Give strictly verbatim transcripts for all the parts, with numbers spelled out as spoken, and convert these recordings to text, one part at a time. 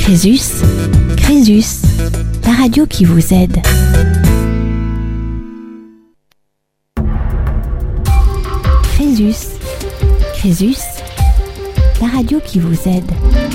Crésus, Crésus, la radio qui vous aide. Crésus, Crésus, la radio qui vous aide.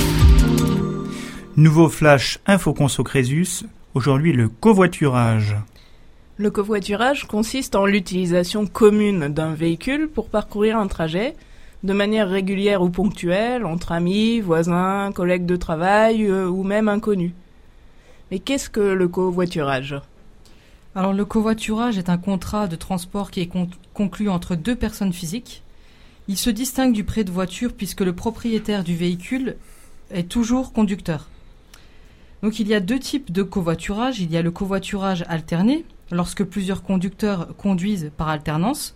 Nouveau flash Infoconso Crésus, aujourd'hui le covoiturage. Le covoiturage consiste en l'utilisation commune d'un véhicule pour parcourir un trajet de manière régulière ou ponctuelle entre amis, voisins, collègues de travail euh, ou même inconnus. Mais qu'est-ce que le covoiturage ? Alors le covoiturage est un contrat de transport qui est con- conclu entre deux personnes physiques. Il se distingue du prêt de voiture puisque le propriétaire du véhicule est toujours conducteur. Donc il y a deux types de covoiturage. Il y a le covoiturage alterné, lorsque plusieurs conducteurs conduisent par alternance,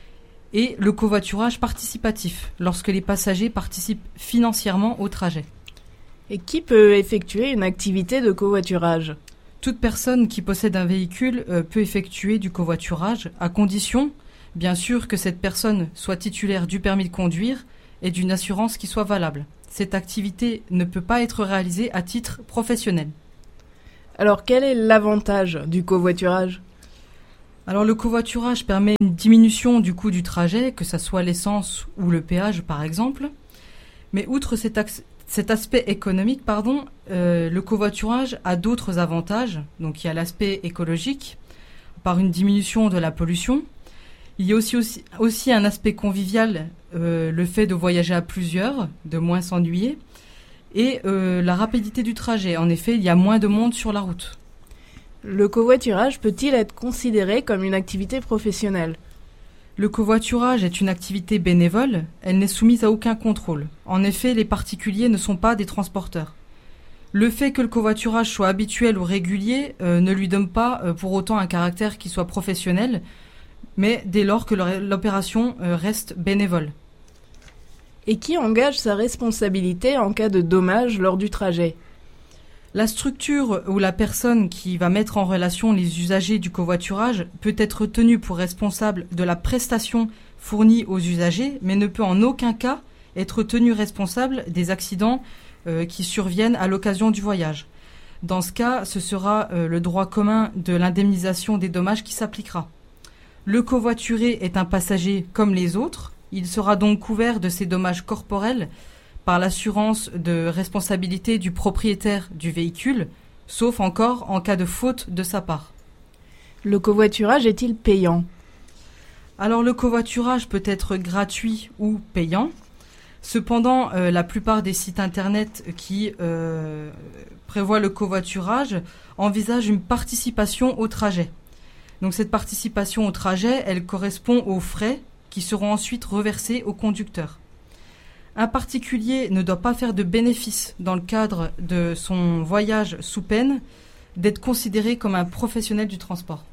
et le covoiturage participatif, lorsque les passagers participent financièrement au trajet. Et qui peut effectuer une activité de covoiturage ? Toute personne qui possède un véhicule euh, peut effectuer du covoiturage, à condition, bien sûr, que cette personne soit titulaire du permis de conduire et d'une assurance qui soit valable. Cette activité ne peut pas être réalisée à titre professionnel. Alors quel est l'avantage du covoiturage ? Alors le covoiturage permet une diminution du coût du trajet, que ce soit l'essence ou le péage par exemple. Mais outre cet, axe, cet aspect économique, pardon, euh, le covoiturage a d'autres avantages. Donc il y a l'aspect écologique, par une diminution de la pollution. Il y a aussi, aussi, aussi un aspect convivial, euh, le fait de voyager à plusieurs, de moins s'ennuyer, et euh, la rapidité du trajet. En effet, il y a moins de monde sur la route. Le covoiturage peut-il être considéré comme une activité professionnelle ? Le covoiturage est une activité bénévole, elle n'est soumise à aucun contrôle. En effet, les particuliers ne sont pas des transporteurs. Le fait que le covoiturage soit habituel ou régulier euh, ne lui donne pas euh, pour autant un caractère qui soit professionnel, mais dès lors que l'opération euh, reste bénévole. Et qui engage sa responsabilité en cas de dommage lors du trajet ? La structure ou la personne qui va mettre en relation les usagers du covoiturage peut être tenue pour responsable de la prestation fournie aux usagers, mais ne peut en aucun cas être tenue responsable des accidents euh, qui surviennent à l'occasion du voyage. Dans ce cas, ce sera euh, le droit commun de l'indemnisation des dommages qui s'appliquera. Le covoituré est un passager comme les autres. Il sera donc couvert de ces dommages corporels par l'assurance de responsabilité du propriétaire du véhicule, sauf encore en cas de faute de sa part. Le covoiturage est-il payant ? Alors le covoiturage peut être gratuit ou payant. Cependant, euh, la plupart des sites internet qui euh, prévoient le covoiturage envisagent une participation au trajet. Donc cette participation au trajet, elle correspond aux frais qui seront ensuite reversés au conducteur. Un particulier ne doit pas faire de bénéfice dans le cadre de son voyage sous peine d'être considéré comme un professionnel du transport.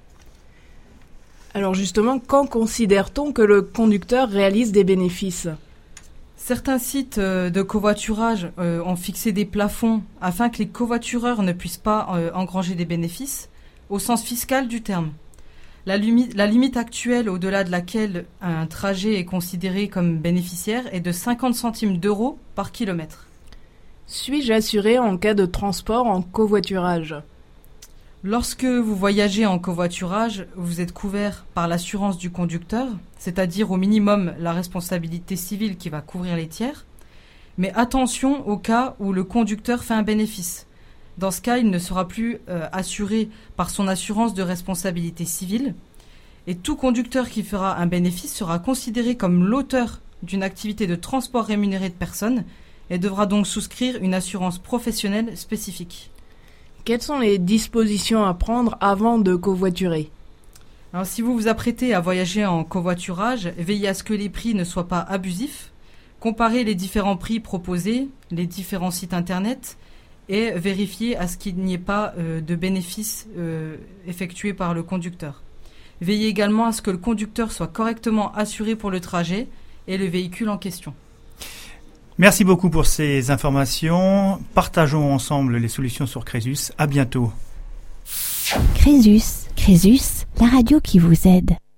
Alors justement, quand considère-t-on que le conducteur réalise des bénéfices ? Certains sites de covoiturage euh, ont fixé des plafonds afin que les covoitureurs ne puissent pas euh, engranger des bénéfices au sens fiscal du terme. La limite, la limite actuelle au-delà de laquelle un trajet est considéré comme bénéficiaire est de cinquante centimes d'euros par kilomètre. Suis-je assuré en cas de transport en covoiturage ? Lorsque vous voyagez en covoiturage, vous êtes couvert par l'assurance du conducteur, c'est-à-dire au minimum la responsabilité civile qui va couvrir les tiers. Mais attention au cas où le conducteur fait un bénéfice. Dans ce cas, il ne sera plus euh, assuré par son assurance de responsabilité civile. Et tout conducteur qui fera un bénéfice sera considéré comme l'auteur d'une activité de transport rémunéré de personnes et devra donc souscrire une assurance professionnelle spécifique. Quelles sont les dispositions à prendre avant de covoiturer ? Alors, si vous vous apprêtez à voyager en covoiturage, veillez à ce que les prix ne soient pas abusifs. Comparez les différents prix proposés, les différents sites internet, et vérifier à ce qu'il n'y ait pas euh, de bénéfices euh, effectués par le conducteur. Veillez également à ce que le conducteur soit correctement assuré pour le trajet et le véhicule en question. Merci beaucoup pour ces informations. Partageons ensemble les solutions sur Crésus. À bientôt. Crésus, Crésus, la radio qui vous aide.